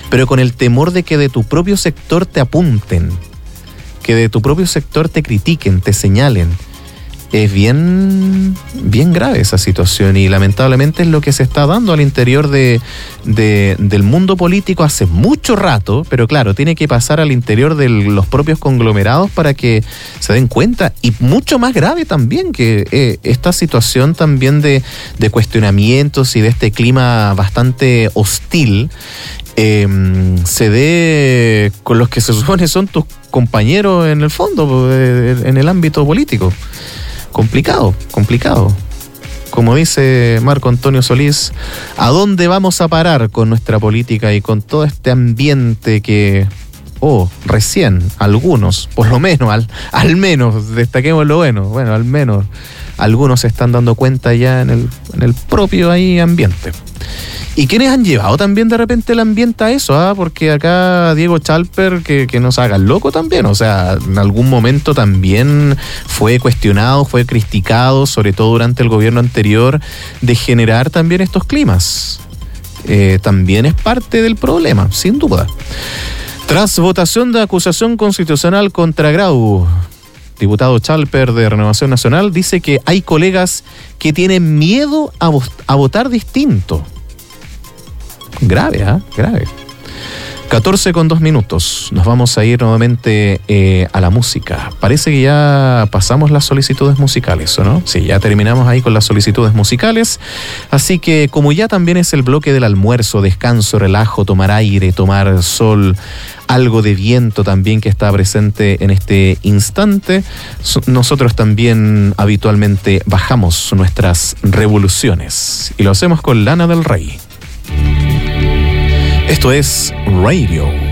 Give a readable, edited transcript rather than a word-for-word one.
pero con el temor de que de tu propio sector te apunten, que de tu propio sector te critiquen, te señalen. Es bien grave esa situación y lamentablemente es lo que se está dando al interior del mundo político hace mucho rato, pero claro, tiene que pasar al interior de los propios conglomerados para que se den cuenta. Y mucho más grave también que esta situación también de cuestionamientos y de este clima bastante hostil se dé con los que se supone son tus compañeros en el fondo, en el ámbito político. Complicado. Como dice Marco Antonio Solís, ¿a dónde vamos a parar con nuestra política y con todo este ambiente que, recién algunos, por lo menos, al menos, destaquemos lo bueno, al menos algunos se están dando cuenta ya en el propio ahí ambiente? ¿Y quiénes han llevado también de repente el ambiente a eso? Porque acá Diego Chalper, que nos haga loco también, o sea, en algún momento también fue cuestionado, fue criticado, sobre todo durante el gobierno anterior, de generar también estos climas. También es parte del problema, sin duda. Tras votación de acusación constitucional contra Grau, diputado Chalper de Renovación Nacional dice que hay colegas que tienen miedo a votar distinto. Grave, grave. 14:02. Nos vamos a ir nuevamente a la música. Parece que ya pasamos las solicitudes musicales, ¿o no? Sí, ya terminamos ahí con las solicitudes musicales. Así que como ya también es el bloque del almuerzo, descanso, relajo, tomar aire, tomar sol, algo de viento también que está presente en este instante, nosotros también habitualmente bajamos nuestras revoluciones. Y lo hacemos con Lana del Rey. Esto es Radio.